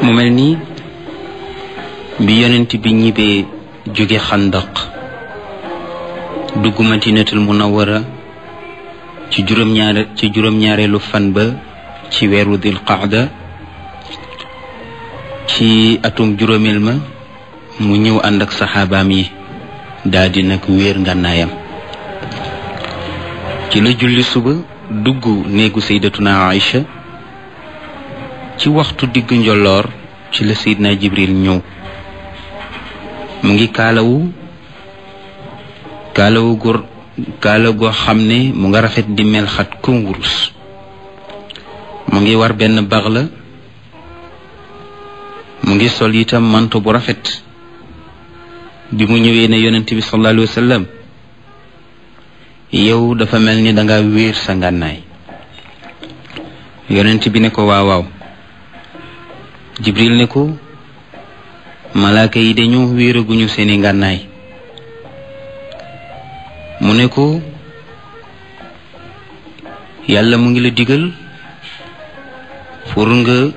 mu mel nii bi yonent bi ñibbee jóge xandaq dugg madinatul munawwara ci juróom-ñaareelu fan ba ci weeru dil qaada ci atum juróomeel ma mu ñëw ànd ak saxaabaam yi daldi nag wéer ngànnaayam ci la julli suba dugg néegu sayyidatuna Aïcha ci waxtu digg njolloor ci la Seydina Jibril ñëw mu ngi kaala goo xam ne mu nga rafet di mel xat comme wurus mu ngi war benn bax la mu ngi sol itam manto bu rafet bi mu ñëwee ne yonent bi sallallahu alayhi wa sallam yow dafa mel ni danga wéer sa ngànnaay yonent bi ne ko waaw Jibril ne ko malaaka yi dañu wéeraguñu seeni ngànnaay mu ne ko yàlla mu ngi la digal pour nga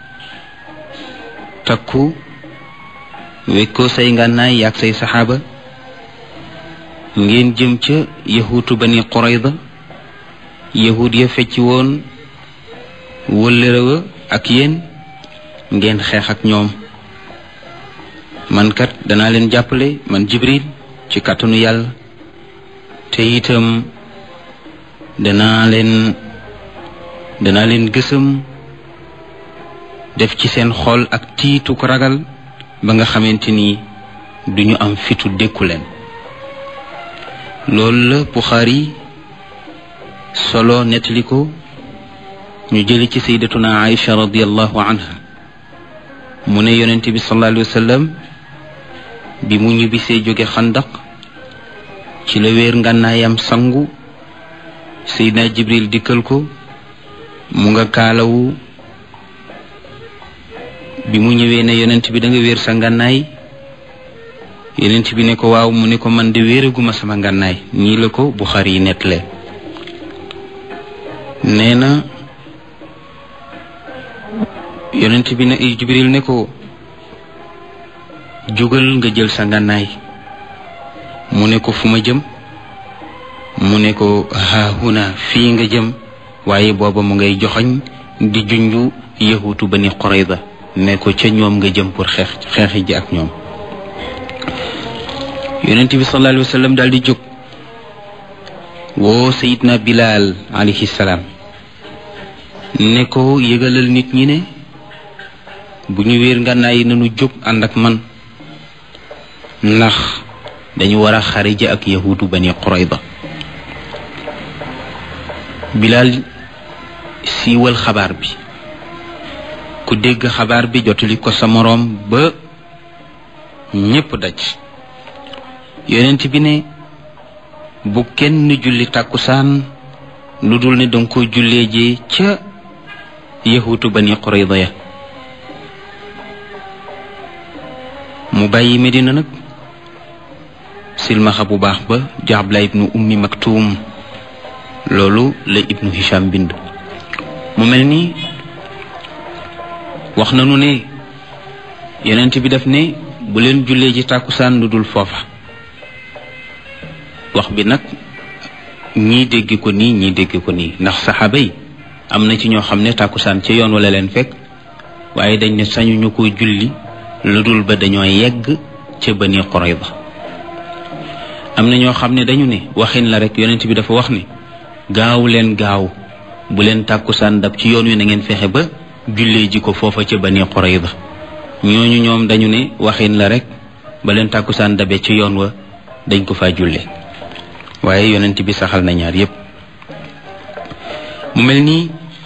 takku wekkoo say ngànnaay yaag say saxaaba ngeen jëm ca yahuutu bani Qurayda yahud ya fecc woon wëllërewa ak yéen ngeen xeex ak ñoom man kat danaa leen jàppale man Jibril ci kàttanu yàlla te itam danaa leen gësam def ci seen xol ak tiitu ko ragal ba nga xamante ni duñu am fitu dékku leen loolu la Buxaari solo nettali ko ñu jëli ci sayyidatuna Aïcha radiyallahu anha mu ne yonent bi sallallahu alayhi wa sallam bi mu ñibbisee jóge xandaq ci la wéer ngànnaayam sangu Seydina Jibril dikkal ko mu nga kaalawu bi mu ñëwee ne yonent bi da nga wéer sa ngànnaay yonent bi ne ko waaw mu ne ko man de wéeraguma sama ngànnaay nii la ko Buxaari yi nettalee nee na yonent bi ne Jibril ne ko jógal nga jël sa ngànnaay mu ne ko fu ma jëm mu ne ko haahuna fii nga jëm waaye booba mu ngay joxañ di junju yahuutu bani Qurayza ne ko ca ñoom nga jëm pour xeexi ji ak ñoom yonent bi sallallahu alayhi wa sallam daal di jóg woo Seydina Bilal alayhi salaam ne ko yëgalal nit ñi ne bu ñu wéer ngànnaay yi nañu jóg ànd ak man ndax dañu war a xare ji ak yahuutu bani Qurayza Bilal siiwal xabaar bi ku dégg xabaar bi jotali ko sa moroom ba ñépp daj yonent bi ne bu kenn julli tàkkusaan lu dul ne danga ko jullee ji ca yahuutu bani Qurayza ya mu bàyyi Medina nag silmaxa bu baax ba di Abdullah ibnu Ummi Maktum loolu la ibnu Hisham bind mu mel ni wax nañu ne yonent bi daf ne bu leen jullee ji tàkkusaan lu dul foofa wax bi nag ñii dégg ko nii ñii dégg ko nii ndax saxaaba yi am na ci ñoo xam ne tàkkusaan ca yoon wala leen fekk waaye dañ ne sañuñu ko julli lu dul ba dañoo yegg ca Bani Qurayza am na ñoo xam ne dañu ne waxin la rek yonent bi dafa wax ne gaaw leen gaaw bu leen tàkkusaan dab ci yoon wi na ngeen fexe ba jullee ji ko foofa ca Bani Qurayza ñooñu ñoom dañu ne waxin la rek ba leen tàkkusaan dabe ci yoon wa dañ ko faa jullee waaye yonent bi saxal na ñaar yépp mu mel nii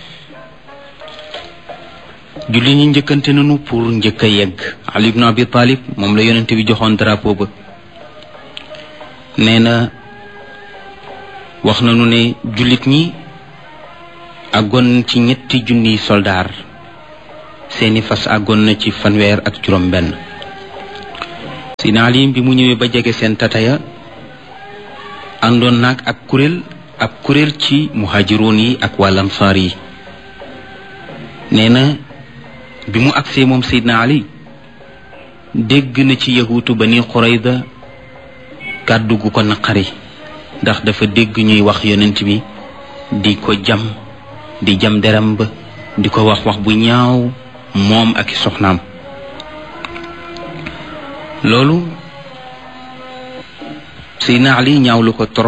julli ñi njëkkante nañu pour njëkk a yegg Ali ibn Abi Talib moom la yonent bi joxoon drapeau ba nee na wax nañu ne jullit ñi àggoon ci 3 soldaar seeni fas àggoon na ci 1 Sidna Ali bi mu ñëwee ba jege seen tataya àndoon naag ak kuréel ci muhaajiroon yi ak wal ansaar yi nee na bi mu agsee moom Seydina Ali dégg na ci yahuutu Bani Qurayda kàddu gu ko naqari ndax dafa dégg ñuy wax yonent bi di ko jam deram ba di ko wax bu ñaaw moom ak i soxnaam. loolu Seydina Ali ñaawlu ko trop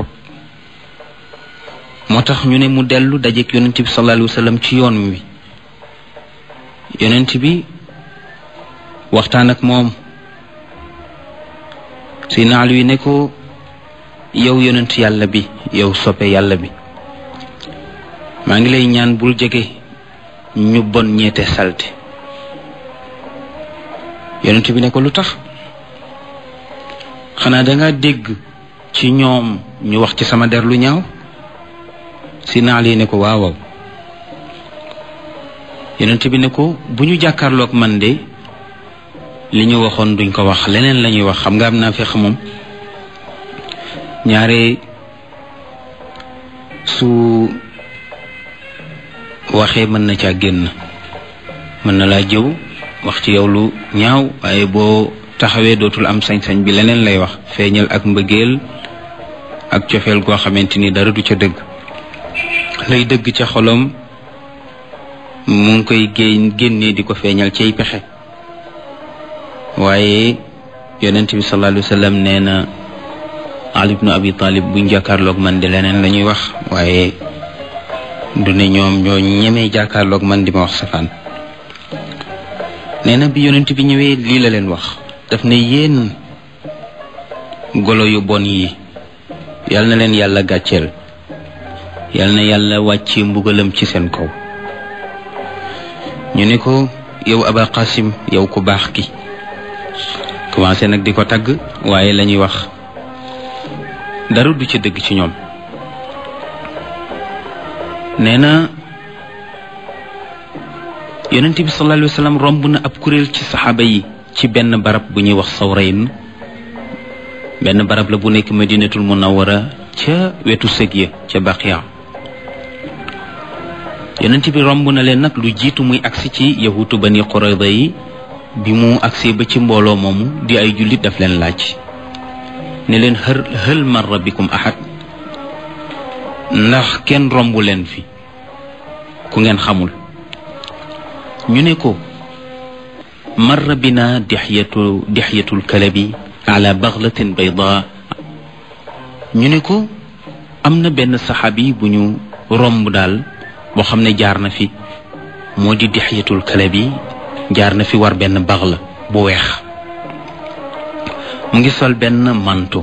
moo tax ñu ne mu dellu dajeek yonent bi sallallahu alayhi wa sallam ci yoon wi. yonent bi waxtaan ak moom Seydina Ali ne ko yow yonent yàlla bi yow soppe yàlla bi maa ngi lay ñaan bul jege ñu bon ñeete salte. yonent bi ne ko lu tax xanaa danga dégg ci ñoom ñu wax ci sama der lu ñaaw. Seydina Ali ne ko waaw. yonent bi ne ko bu ñu jàkkaarloog man de li ñu waxoon duñ ko wax leneen la ñuy wax. xam nga am naa fex moom ñaare su waxee mën na caa génn, mën na laa jëw wax ci yow lu ñaaw, waaye boo taxawee dootul am sañ-sañ bi leneen lay wax, feeñal ak mbëggeel ak cofeel goo xamante ni dara du ca dëgg. lay dëgg ca xolom mu ngi koy génnee di ko feeñal ciy pexe. waaye yonent bi sallallahu alayhi wa sallam nee na Ali ibn Abi Talib buñ jàkkaarloog man di leneen la ñuy wax, waaye du ne ñoom ñoo ñemee jàkkaarloog man di ma wax safaan. nee na bi yonent bi ñëwee lii la leen wax, daf ne yéen golo yu bon yi yal na leen yàlla gàcceel, yal na yàlla wàcce mbugalam ci seen kaw. ñu ne ko yow Aba Qasim yow ku baax ki. commencé nag di ko tagg, waaye la ñuy wax dara du ci dëgg ci ñoom. nee na yonent bi sallallahu alayhi wa sallam romb na ab kuréel ci saxaaba yi ci benn barab bu ñuy wax Sawrayn. benn barab la bu nekk Madinatul Munawwara ca wetu sëg ya ca Baqiya. yonent bi romb na leen nag lu jiitu muy agsi ci yahuutu Bani Qurayda yi. bi mu agsee ba ci mbooloo moomu di ay jullit daf leen laaj ne leen hal marra bikum ahad, ndax kenn rombu leen fi ku ngeen xamul. ñu ne ko marra bina dixyatul kalabi ala baghlatin bayda. ñu ne ko am na benn saxaabi bu ñu romb daal boo xam ne jaar na fi, moo di dixyatul kalabi, jaar na fi war benn baxla bu weex, mu ngi sol benn manto.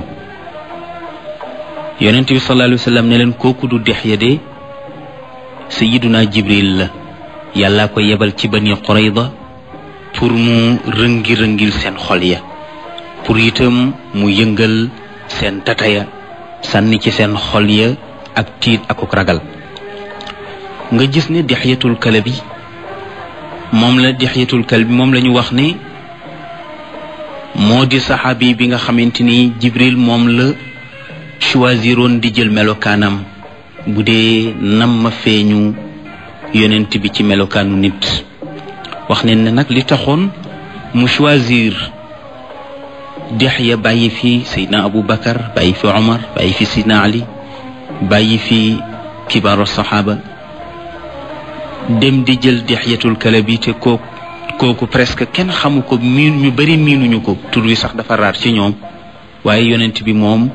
yonent bi sallallahu alayhi wa sallam ne leen kooku du Dihya de sayyiduna Jibril la, yàllaa ko yebal ci Bani Qurayda pour mu rëngil seen xol ya, pour itam mu yëngal seen tataya, sànni ci seen xol ya ak tiit akuk ragal. nga gis ne Dihyatul Kalbi moom la ñu wax ne moo di saxaabi bi nga xamante ni Jibril moom la choisiroon di jël melokaanam bu dee nam ma feeñu yonent bi ci melokaanu nit. wax ne nag li taxoon mu choisir Dihya bàyyi fi Seydina Abu Bakar, bàyyi fi Omar, bàyyi fi Seydina Ali, bàyyi fi kibaaru saxaaba, dem di jël Dihyatul Kalbi te kooku presque kenn xamu ko, ñu bari miinuñu ko, tur wi sax dafa raar ci ñoom. waaye yonent bi moom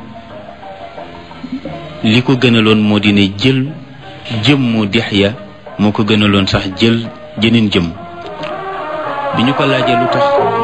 li ko gënaloon moo di ne jël jëmmu Dihya moo ko gënaloon sax jël jeneen jëmm. bi ñu ko laajee lu tax